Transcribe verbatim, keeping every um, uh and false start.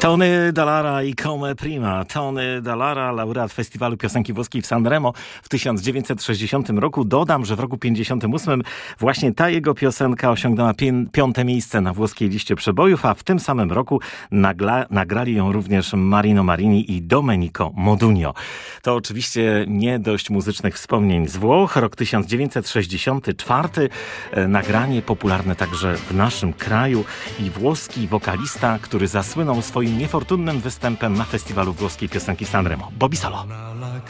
Tony Dallara i Come Prima. Tony Dallara, laureat Festiwalu Piosenki Włoskiej w Sanremo w tysiąc dziewięćset sześćdziesiątym roku. Dodam, że w roku pięćdziesiątym ósmym właśnie ta jego piosenka osiągnęła pię- piąte miejsce na włoskiej liście przebojów, a w tym samym roku nagla- nagrali ją również Marino Marini i Domenico Modugno. To oczywiście nie dość muzycznych wspomnień z Włoch. Rok tysiąc dziewięćset sześćdziesiąty czwarty. E, nagranie popularne także w naszym kraju i włoski wokalista, który zasłynął swoim niefortunnym występem na Festiwalu Włoskiej Piosenki Sanremo. Bobby Solo.